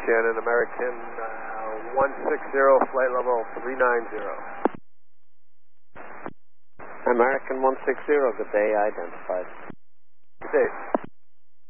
Shannon, American 160, flight level 390. American 160, good day, identified. Good day.